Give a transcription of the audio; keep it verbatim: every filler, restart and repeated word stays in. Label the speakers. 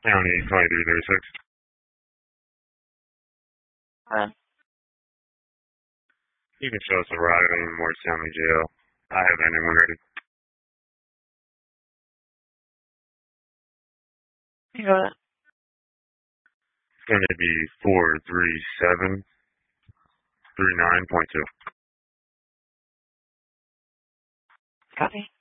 Speaker 1: County twenty-three thirty-six.
Speaker 2: Uh,
Speaker 1: You can show us arriving in Morris County Jail. I have anyone ready.
Speaker 2: you got it.
Speaker 1: It's going to be four three seven three nine point two.
Speaker 2: Copy.